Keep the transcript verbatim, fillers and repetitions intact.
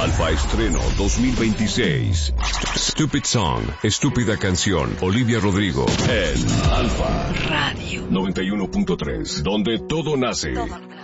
Alfa Estreno dos mil veintiséis. Stupid Song, Estúpida Canción, Olivia Rodrigo, en Alfa Radio noventa y uno punto tres, donde todo nace. Todo